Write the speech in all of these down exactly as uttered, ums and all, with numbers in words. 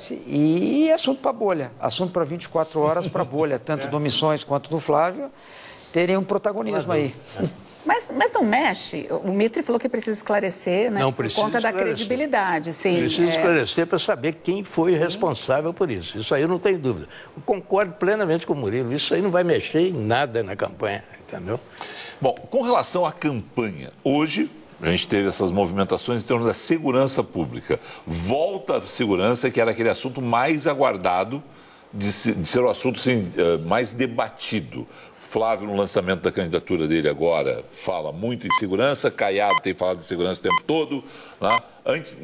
acontece e assunto para bolha, assunto para vinte e quatro horas para bolha, tanto do Missões quanto do Flávio terem um protagonismo aí. Mas, mas não mexe? O Mitre falou que precisa esclarecer, né? Não por precisa conta da esclarecer. credibilidade. Sim, precisa é... esclarecer para saber quem foi responsável por isso. Isso aí eu não tenho dúvida. Eu concordo plenamente com o Murilo. Isso aí não vai mexer em nada na campanha, entendeu? Bom, com relação à campanha, hoje a gente teve essas movimentações em torno da segurança pública. Volta a segurança, que era aquele assunto mais aguardado, de ser o assunto assim, mais debatido. Flávio, no lançamento da candidatura dele agora, fala muito em segurança. Caiado tem falado de segurança o tempo todo. Né? Antes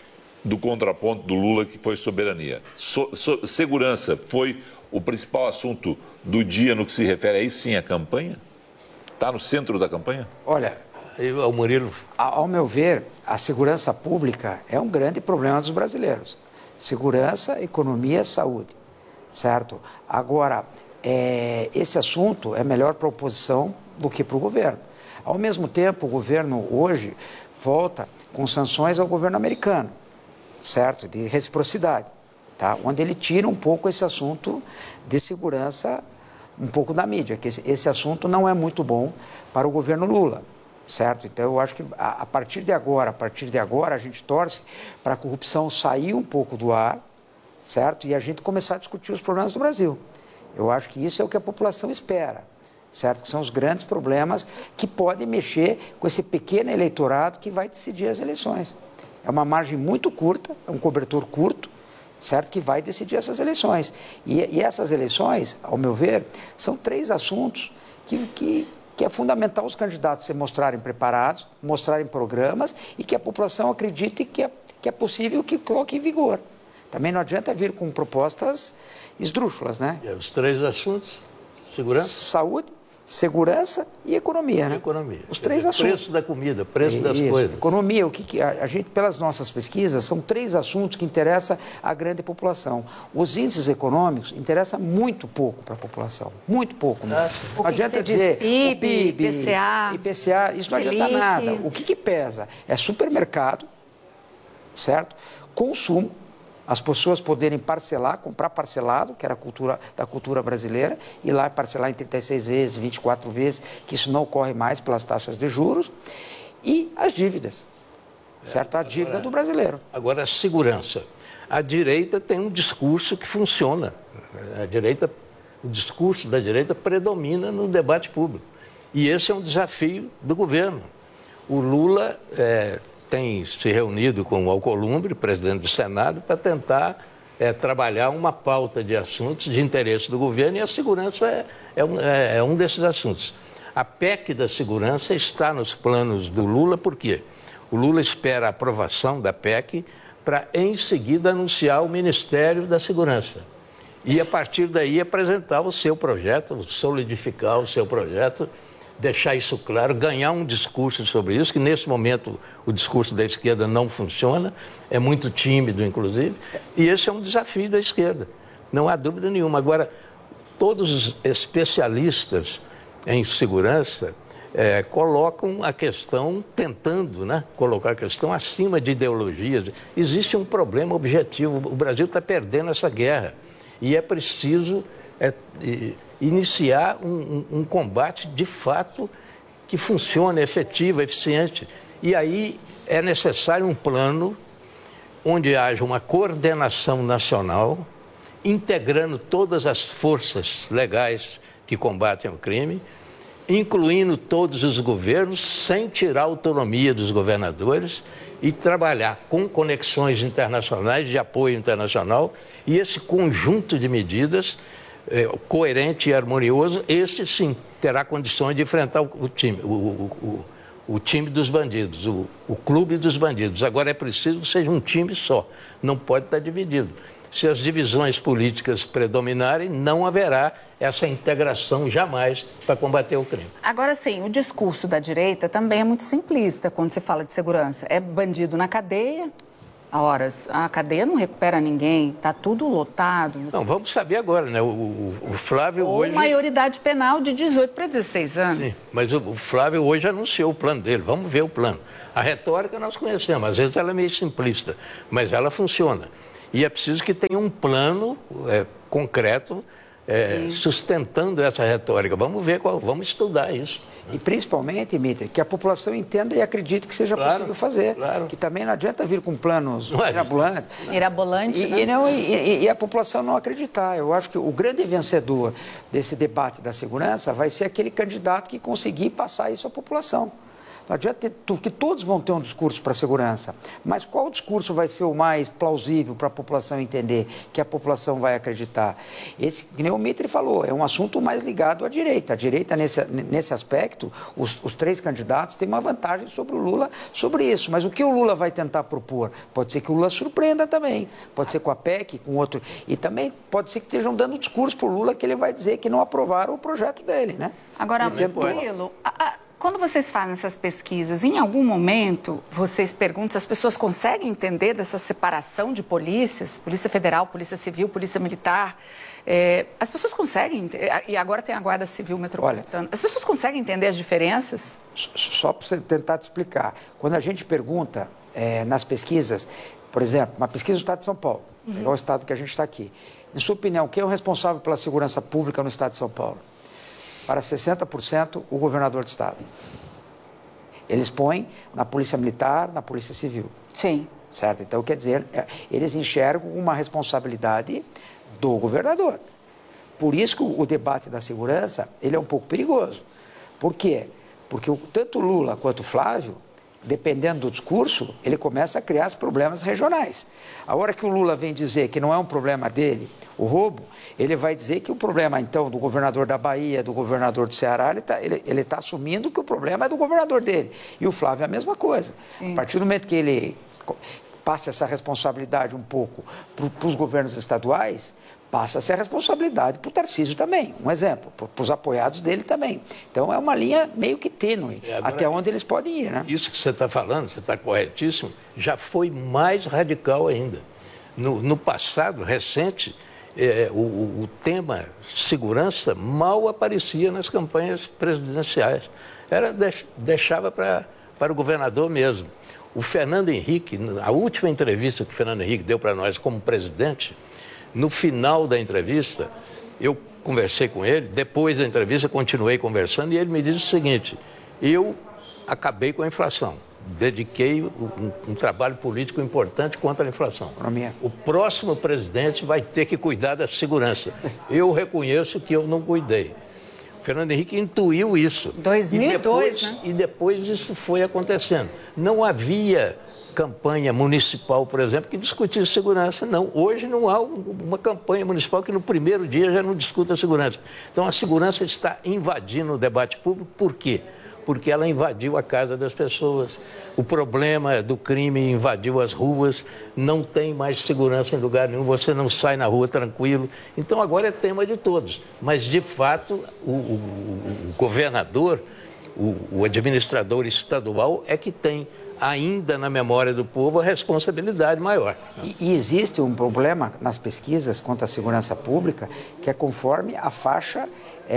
do contraponto do Lula, que foi soberania. So, so, segurança foi o principal assunto do dia no que se refere aí sim à campanha? Está no centro da campanha? Olha, o Murilo... Ao meu ver, a segurança pública é um grande problema dos brasileiros. Segurança, economia, saúde, certo? Agora, é, esse assunto é melhor para a oposição do que para o governo. Ao mesmo tempo, o governo hoje volta com sanções ao governo americano, certo? De reciprocidade, tá? Onde ele tira um pouco esse assunto de segurança um pouco da mídia, que esse, esse assunto não é muito bom para o governo Lula, certo? Então eu acho que a, a partir de agora, a partir de agora a gente torce para a corrupção sair um pouco do ar, certo? E a gente começar a discutir os problemas do Brasil. Eu acho que isso é o que a população espera, certo? Que são os grandes problemas que podem mexer com esse pequeno eleitorado que vai decidir as eleições. É uma margem muito curta, é um cobertor curto, certo? Que vai decidir essas eleições. E, e essas eleições, ao meu ver, são três assuntos que, que, que é fundamental os candidatos se mostrarem preparados, mostrarem programas e que a população acredite que é, que é possível que coloque em vigor. Também não adianta vir com propostas esdrúxulas, né? É, os três assuntos, segurança... Saúde, segurança e economia, né? Economia. Os três dizer, assuntos. Preço da comida, preço Isso. das coisas. Economia, o que, que a, a gente, pelas nossas pesquisas, são três assuntos que interessam à grande população. Os índices econômicos interessam muito pouco para a população, muito pouco. Né? Ah, não adianta dizer I o B I, P I B, I P C A, I P C A, isso não Selic. adianta nada. O que, que pesa? É supermercado, certo? Consumo. As pessoas poderem parcelar, comprar parcelado, que era a cultura da cultura brasileira, e lá parcelar em trinta e seis vezes, vinte e quatro vezes, que isso não ocorre mais pelas taxas de juros, e as dívidas, certo? A dívida agora, do brasileiro. Agora, a segurança. A direita tem um discurso que funciona. A direita, o discurso da direita predomina no debate público. E esse é um desafio do governo. O Lula... É, tem se reunido com o Alcolumbre, presidente do Senado, para tentar é, trabalhar uma pauta de assuntos de interesse do governo, e a segurança é, é, um, é, é um desses assuntos. A P E C da segurança está nos planos do Lula, por quê? O Lula espera a aprovação da P E C para, em seguida, anunciar o Ministério da Segurança. E, a partir daí, apresentar o seu projeto, solidificar o seu projeto, deixar isso claro, ganhar um discurso sobre isso, que nesse momento o discurso da esquerda não funciona, é muito tímido, inclusive, e esse é um desafio da esquerda, não há dúvida nenhuma. Agora, todos os especialistas em segurança é, colocam a questão, tentando né, colocar a questão acima de ideologias. Existe um problema objetivo, o Brasil está perdendo essa guerra, e é preciso... É, iniciar um, um, um combate de fato que funcione, efetivo, eficiente. E aí é necessário um plano onde haja uma coordenação nacional, integrando todas as forças legais que combatem o crime, incluindo todos os governos, sem tirar a autonomia dos governadores, e trabalhar com conexões internacionais, de apoio internacional, e esse conjunto de medidas É, coerente e harmonioso, esse sim terá condições de enfrentar o, o time, o, o, o, o time dos bandidos, o, o clube dos bandidos. Agora é preciso que seja um time só, não pode estar dividido. Se as divisões políticas predominarem, não haverá essa integração jamais para combater o crime. Agora sim, o discurso da direita também é muito simplista quando se fala de segurança. É bandido na cadeia. Horas, a cadeia não recupera ninguém, está tudo lotado. Não, vamos saber agora, né? O, o, o Flávio Ou hoje... maioridade penal de dezoito para dezesseis anos. Sim, mas o, o Flávio hoje anunciou o plano dele, vamos ver o plano. A retórica nós conhecemos, às vezes ela é meio simplista, mas ela funciona. E é preciso que tenha um plano é, concreto é, sustentando essa retórica. Vamos ver, qual, vamos estudar isso. E principalmente, Mitre, que a população entenda e acredite que seja Claro, possível fazer. claro. Que também não adianta vir com planos Não é. mirabolantes. Mirabolante, E, né? e, não, e, e a população não acreditar. Eu acho que o grande vencedor desse debate da segurança vai ser aquele candidato que conseguir passar isso à população. Não adianta ter, porque todos vão ter um discurso para a segurança, mas qual discurso vai ser o mais plausível para a população entender, que a população vai acreditar? Esse, que nem o Mitre falou, é um assunto mais ligado à direita. A direita, nesse, nesse aspecto, os, os três candidatos têm uma vantagem sobre o Lula sobre isso. Mas o que o Lula vai tentar propor? Pode ser que o Lula surpreenda também, pode ser com a P E C, com outro, e também pode ser que estejam dando discurso para o Lula que ele vai dizer que não aprovaram o projeto dele, né? Agora, tentou... Murilo, a, a, quando vocês fazem essas pesquisas, em algum momento vocês perguntam se as pessoas conseguem entender dessa separação de polícias, Polícia Federal, Polícia Civil, Polícia Militar? É, as pessoas conseguem, e agora tem a Guarda Civil Metropolitana, Olha, as pessoas conseguem entender as diferenças? Só para você tentar te explicar, quando a gente pergunta é, nas pesquisas, por exemplo, uma pesquisa do Estado de São Paulo, uhum. pegar o estado que a gente está aqui, em sua opinião, quem é o responsável pela segurança pública no Estado de São Paulo? Para sessenta por cento, o governador do Estado. Eles põem na Polícia Militar, na Polícia Civil. Sim. Certo? Então, quer dizer, eles enxergam uma responsabilidade do governador. Por isso que o debate da segurança, ele é um pouco perigoso. Por quê? Porque tanto Lula quanto Flávio, dependendo do discurso, ele começa a criar os problemas regionais. A hora que o Lula vem dizer que não é um problema dele, o roubo, ele vai dizer que o problema, então, do governador da Bahia, do governador do Ceará, ele está ele, ele tá assumindo que o problema é do governador dele. E o Flávio é a mesma coisa. Sim. A partir do momento que ele passa essa responsabilidade um pouco para os governos estaduais, passa a ser a responsabilidade para o Tarcísio também, um exemplo, para os apoiados dele também. Então, é uma linha meio que tênue, é, agora, até onde eles podem ir, né? Isso que você está falando, você está corretíssimo, já foi mais radical ainda. No, no passado, recente, é, o, o tema segurança mal aparecia nas campanhas presidenciais. Era, deixava pra, para o governador mesmo. O Fernando Henrique, a última entrevista que o Fernando Henrique deu para nós como presidente, no final da entrevista, eu conversei com ele, depois da entrevista continuei conversando e ele me disse o seguinte: eu acabei com a inflação, dediquei um, um trabalho político importante contra a inflação. O próximo presidente vai ter que cuidar da segurança. Eu reconheço que eu não cuidei. O Fernando Henrique intuiu isso. dois mil e dois, e depois, né? E depois isso foi acontecendo. Não havia campanha municipal, por exemplo, que discutisse segurança. Não, hoje não há uma campanha municipal que no primeiro dia já não discuta a segurança. Então a segurança está invadindo o debate público. Por quê? Porque ela invadiu a casa das pessoas. O problema do crime invadiu as ruas, não tem mais segurança em lugar nenhum, você não sai na rua tranquilo. Então agora é tema de todos. Mas, de fato, o, o, o governador, o, o administrador estadual é que tem ainda na memória do povo a responsabilidade maior. E, e existe um problema nas pesquisas quanto à segurança pública, que é conforme a faixa,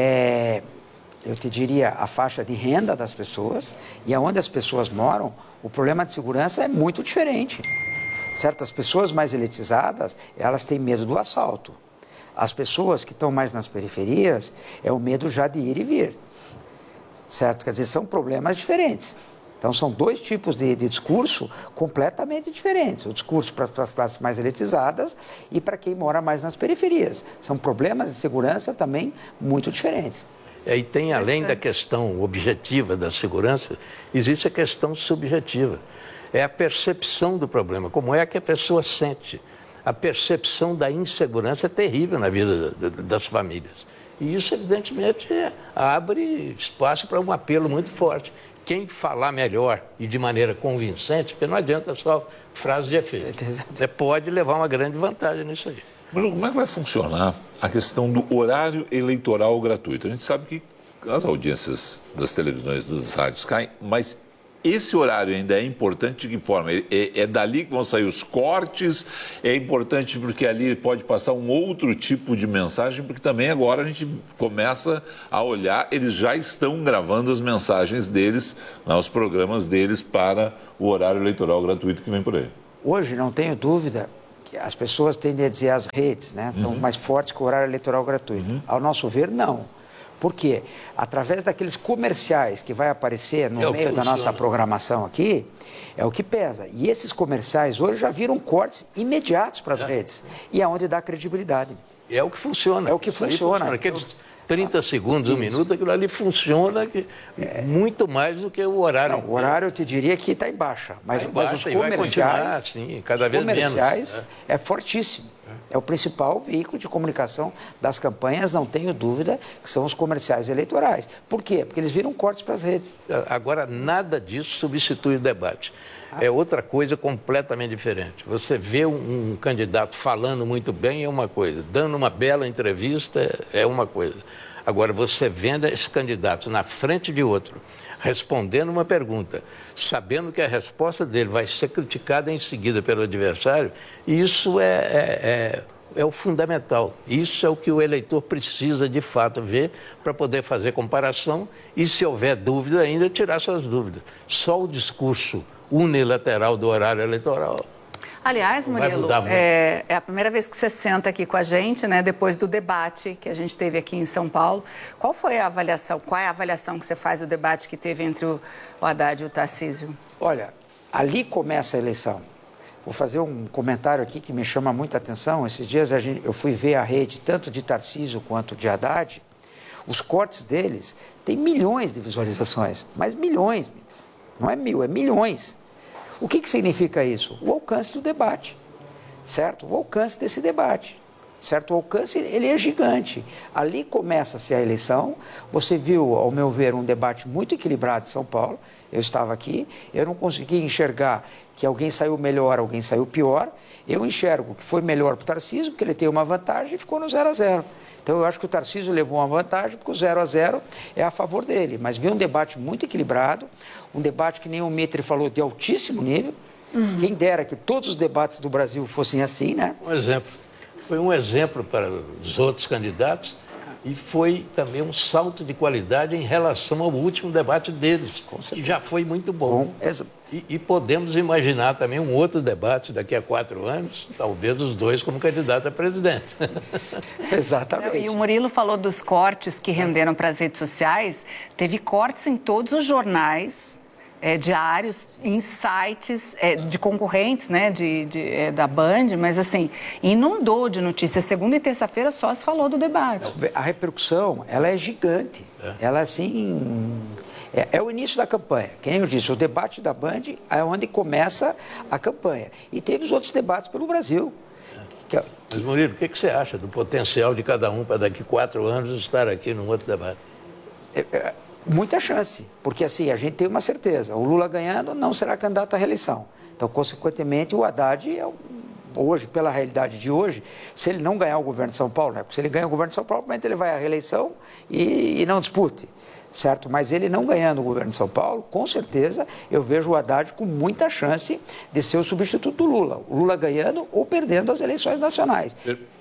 é, eu te diria, a faixa de renda das pessoas e aonde as pessoas moram, o problema de segurança é muito diferente. Certas pessoas mais elitizadas, elas têm medo do assalto. As pessoas que estão mais nas periferias, é o medo já de ir e vir. Certo? Quer dizer, são problemas diferentes. Então, são dois tipos de, de discurso completamente diferentes. O discurso para as classes mais elitizadas e para quem mora mais nas periferias. São problemas de segurança também muito diferentes. É, e tem, além da questão objetiva da segurança, existe a questão subjetiva. É a percepção do problema, como é que a pessoa sente. A percepção da insegurança é terrível na vida das famílias. E isso, evidentemente, abre espaço para um apelo muito forte. Quem falar melhor e de maneira convincente, porque não adianta só frase de efeito. Você pode levar uma grande vantagem nisso aí. Bruno, como é que vai funcionar a questão do horário eleitoral gratuito? A gente sabe que as audiências das televisões, dos rádios caem, mas esse horário ainda é importante de que forma? É, é dali que vão sair os cortes? É importante porque ali pode passar um outro tipo de mensagem, porque também agora a gente começa a olhar, eles já estão gravando as mensagens deles, né, os programas deles para o horário eleitoral gratuito que vem por aí. Hoje, não tenho dúvida as pessoas tendem a dizer as redes, né, estão uhum. mais fortes que o horário eleitoral gratuito. Uhum. Ao nosso ver, não. Por quê? Através daqueles comerciais que vai aparecer no é meio da nossa programação aqui, é o que pesa. E esses comerciais hoje já viram cortes imediatos para as é. redes. E é onde dá credibilidade. É o que funciona. É o que Isso funciona. funciona. Aqueles trinta segundos, um minuto, aquilo ali funciona que, é. muito mais do que o horário. Não, o horário eu te diria que está em baixa. Mas, tá em baixa, mas os comerciais, assim, cada os vez comerciais menos. É. é fortíssimo. É o principal veículo de comunicação das campanhas, não tenho dúvida, que são os comerciais eleitorais. Por quê? Porque eles viram cortes para as redes. Agora, nada disso substitui o debate. É outra coisa completamente diferente. Você vê um, um candidato falando muito bem é uma coisa, dando uma bela entrevista é uma coisa. Agora, você vendo esse candidato na frente de outro, respondendo uma pergunta, sabendo que a resposta dele vai ser criticada em seguida pelo adversário, isso é, é, é, é o fundamental. Isso é o que o eleitor precisa, de fato, ver para poder fazer comparação e, se houver dúvida ainda, tirar suas dúvidas. Só o discurso unilateral do horário eleitoral... Aliás, Murilo, é, é a primeira vez que você senta aqui com a gente, né, depois do debate que a gente teve aqui em São Paulo. Qual foi a avaliação, qual é a avaliação que você faz do debate que teve entre o, o Haddad e o Tarcísio? Olha, ali começa a eleição. Vou fazer um comentário aqui que me chama muita atenção. Esses dias a gente, eu fui ver a rede, tanto de Tarcísio quanto de Haddad. Os cortes deles têm milhões de visualizações, mas milhões, não é mil, é milhões. O que, que significa isso? O alcance do debate, certo? O alcance desse debate, certo? O alcance, ele é gigante. Ali começa-se a eleição. Você viu, ao meu ver, um debate muito equilibrado em São Paulo. Eu estava aqui, eu não consegui enxergar que alguém saiu melhor, alguém saiu pior. Eu enxergo que foi melhor para o Tarcísio, porque ele tem uma vantagem e ficou no zero a zero. Então, eu acho que o Tarcísio levou uma vantagem, porque o zero a zero é a favor dele. Mas vi um debate muito equilibrado, um debate que nem o Mitre falou, de altíssimo nível. Uhum. Quem dera que todos os debates do Brasil fossem assim, né? Um exemplo. Foi um exemplo para os outros candidatos e foi também um salto de qualidade em relação ao último debate deles, que já foi muito bom. bom e, e podemos imaginar também um outro debate daqui a quatro anos, talvez os dois como candidato a presidente. Exatamente. E o Murilo falou dos cortes que renderam para as redes sociais. Teve cortes em todos os jornais é, diários, em sites é, de concorrentes, né, de, de, é, da Band, mas assim, inundou de notícias. Segunda e terça-feira só se falou do debate. A repercussão, ela é gigante. É. Ela, assim, é, é o início da campanha. Quem eu disse, o debate da Band é onde começa a campanha. E teve os outros debates pelo Brasil. É. Que, que... Mas, Murilo, o que, que você acha do potencial de cada um para daqui quatro anos estar aqui num outro debate? É, é... Muita chance, porque assim, a gente tem uma certeza, o Lula ganhando não será candidato à reeleição. Então, consequentemente, o Haddad, é, hoje, pela realidade de hoje, se ele não ganhar o governo de São Paulo, né? Porque se ele ganhar o governo de São Paulo, provavelmente ele vai à reeleição e, e não dispute, certo? Mas ele não ganhando o governo de São Paulo, com certeza, eu vejo o Haddad com muita chance de ser o substituto do Lula. O Lula ganhando ou perdendo as eleições nacionais.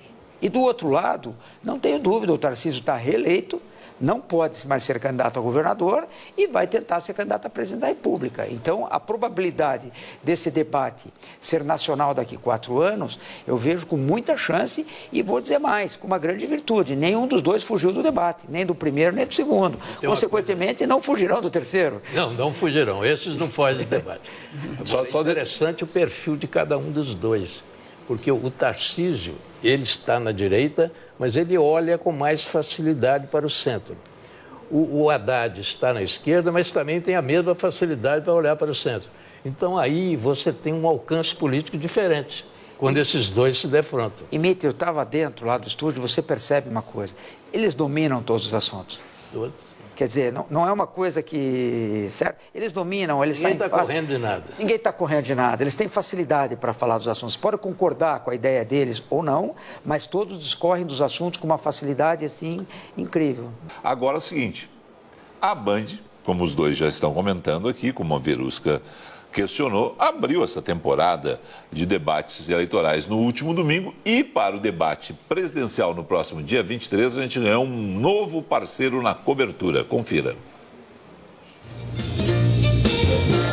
E do outro lado, não tenho dúvida, o Tarcísio está reeleito, não pode mais ser candidato a governador e vai tentar ser candidato a presidente da República. Então, a probabilidade desse debate ser nacional daqui a quatro anos, eu vejo com muita chance e vou dizer mais, com uma grande virtude. Nenhum dos dois fugiu do debate, nem do primeiro, nem do segundo. Consequentemente, não fugirão do terceiro. Não, não fugirão. Esses não fogem do debate. Só, só interessante o perfil de cada um dos dois. Porque o Tarcísio, ele está na direita, mas ele olha com mais facilidade para o centro. O, o Haddad está na esquerda, mas também tem a mesma facilidade para olhar para o centro. Então, aí você tem um alcance político diferente, quando esses dois se defrontam. E, Mitre, eu estava dentro lá do estúdio, você percebe uma coisa. Eles dominam todos os assuntos. Todos. Quer dizer, não, não é uma coisa que... Certo? Eles dominam, eles Ninguém saem... Ninguém está correndo de nada. Ninguém está correndo de nada. Eles têm facilidade para falar dos assuntos. Pode concordar com a ideia deles ou não, mas todos discorrem dos assuntos com uma facilidade, assim, incrível. Agora é o seguinte, a Band, como os dois já estão comentando aqui, como a Verusca questionou, abriu essa temporada de debates eleitorais no último domingo e para o debate presidencial no próximo dia vinte e três a gente ganhou um novo parceiro na cobertura. Confira.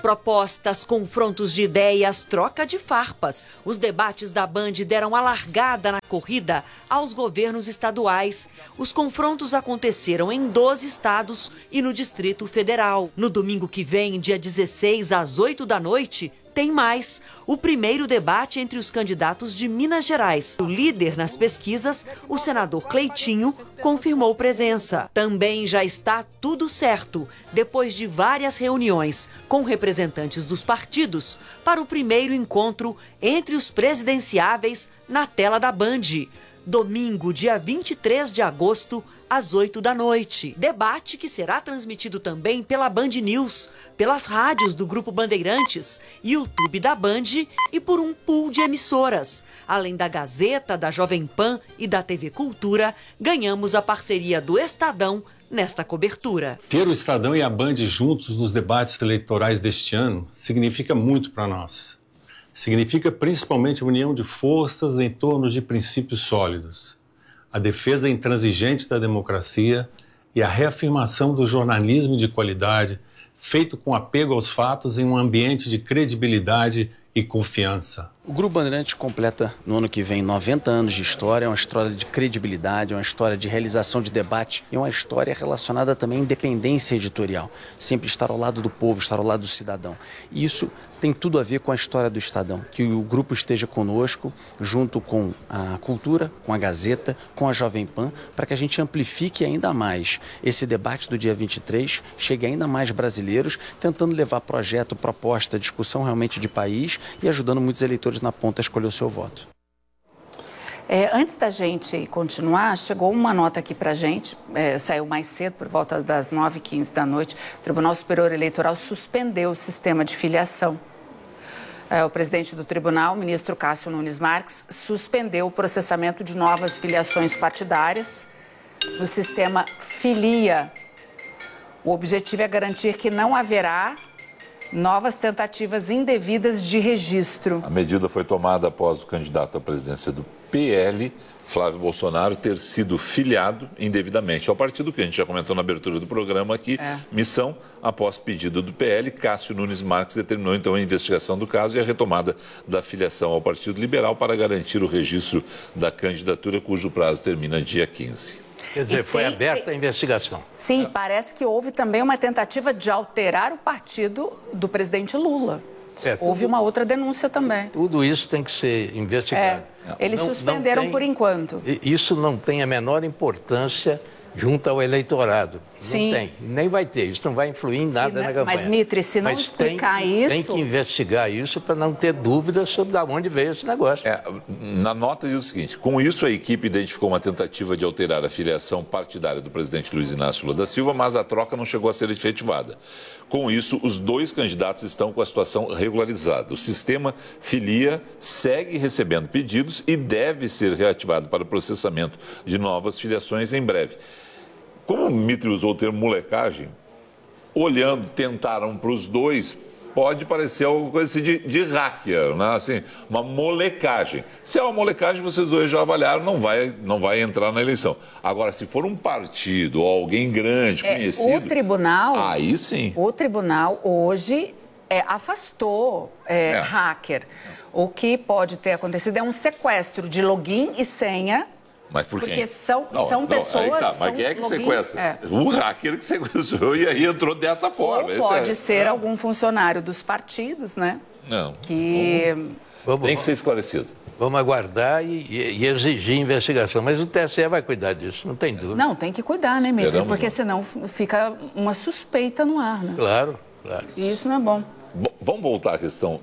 Propostas, confrontos de ideias, troca de farpas. Os debates da Band deram a largada na corrida aos governos estaduais. Os confrontos aconteceram em doze estados e no Distrito Federal. No domingo que vem, dia dezesseis, às oito da noite, tem mais. O primeiro debate entre os candidatos de Minas Gerais. O líder nas pesquisas, o senador Cleitinho, confirmou presença. Também já está tudo certo, depois de várias reuniões com representantes dos partidos, para o primeiro encontro entre os presidenciáveis na tela da Band. Domingo, dia vinte e três de agosto, às oito da noite. Debate que será transmitido também pela Band News, pelas rádios do Grupo Bandeirantes, YouTube da Band e por um pool de emissoras. Além da Gazeta, da Jovem Pan e da T V Cultura, ganhamos a parceria do Estadão nesta cobertura. Ter o Estadão e a Band juntos nos debates eleitorais deste ano significa muito para nós. Significa principalmente a união de forças em torno de princípios sólidos, a defesa intransigente da democracia e a reafirmação do jornalismo de qualidade, feito com apego aos fatos em um ambiente de credibilidade e confiança. O Grupo Bandeirantes completa no ano que vem noventa anos de história, é uma história de credibilidade, é uma história de realização de debate e uma história relacionada também à independência editorial. Sempre estar ao lado do povo, estar ao lado do cidadão. E isso tem tudo a ver com a história do Estadão, que o grupo esteja conosco, junto com a Cultura, com a Gazeta, com a Jovem Pan, para que a gente amplifique ainda mais esse debate do dia vinte e três, chegue a ainda mais brasileiros, tentando levar projeto, proposta, discussão realmente de país e ajudando muitos eleitores na ponta a escolher o seu voto. É, antes da gente continuar, chegou uma nota aqui para a gente, é, saiu mais cedo, por volta das nove e quinze da noite. O Tribunal Superior Eleitoral suspendeu o sistema de filiação. É, o presidente do tribunal, o ministro Cássio Nunes Marques, suspendeu o processamento de novas filiações partidárias no sistema Filia. O objetivo é garantir que não haverá novas tentativas indevidas de registro. A medida foi tomada após o candidato à presidência do P L, Flávio Bolsonaro, ter sido filiado indevidamente ao partido, que a gente já comentou na abertura do programa aqui, é. Missão, após pedido do P L, Cássio Nunes Marques determinou então a investigação do caso e a retomada da filiação ao Partido Liberal para garantir o registro da candidatura, cujo prazo termina dia quinze. Quer dizer, foi aberta a investigação. Sim, parece que houve também uma tentativa de alterar o partido do presidente Lula. É, tudo, houve uma outra denúncia também. Tudo isso tem que ser investigado. É, eles não, suspenderam não tem, por enquanto. Isso não tem a menor importância junto ao eleitorado. Sim. Não tem, nem vai ter. Isso não vai influir em nada se, na campanha. Mas, Mitre, se não mas explicar tem, isso... Tem que investigar isso para não ter dúvidas sobre de onde veio esse negócio. É, na nota diz o seguinte: com isso a equipe identificou uma tentativa de alterar a filiação partidária do presidente Luiz Inácio Lula da Silva, mas a troca não chegou a ser efetivada. Com isso, os dois candidatos estão com a situação regularizada. O sistema Filia segue recebendo pedidos e deve ser reativado para o processamento de novas filiações em breve. Como o Mitre usou o termo molecagem, olhando, tentaram para os dois, pode parecer alguma coisa assim de, de hacker, né? Assim, uma molecagem. Se é uma molecagem, vocês dois já avaliaram, não vai, não vai entrar na eleição. Agora, se for um partido ou alguém grande, é, conhecido... O tribunal... Aí sim. O tribunal hoje é, afastou é, é. hacker. O que pode ter acontecido é um sequestro de login e senha. Mas por quê? Porque são, não, são não, pessoas... Aí tá. São mas quem é que logins, sequestra? É. O hacker que sequestrou e aí entrou dessa forma. Ou pode é... ser algum funcionário dos partidos, né? Não. Que... Vamos, Tem que ser esclarecido. Vamos aguardar e, e exigir investigação. Mas o T S E vai cuidar disso, não tem dúvida. Não, tem que cuidar, né, Mitre? Porque não. senão fica uma suspeita no ar, né? Claro, claro. E isso não é bom. Bom, vamos voltar à questão.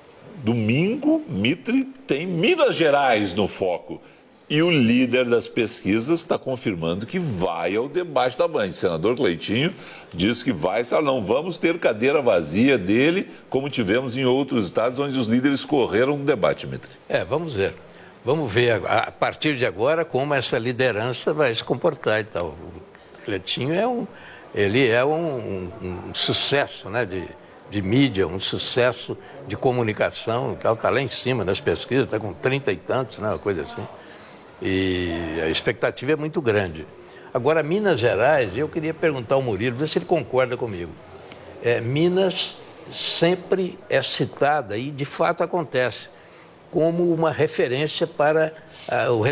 Domingo, Mitre tem Minas Gerais no foco. E o líder das pesquisas está confirmando que vai ao debate da Band. O senador Cleitinho diz que vai, sabe, não vamos ter cadeira vazia dele, como tivemos em outros estados onde os líderes correram no debate, Mitre. É, vamos ver. Vamos ver a partir de agora como essa liderança vai se comportar e tal. O Cleitinho é um, ele é um, um, um sucesso, né, de, de mídia, um sucesso de comunicação, está lá em cima das pesquisas, está com trinta e tantos, né, uma coisa assim. E a expectativa é muito grande. Agora, Minas Gerais, eu queria perguntar ao Murilo, ver se ele concorda comigo. É, Minas sempre é citada, e de fato acontece, como uma referência para uh, o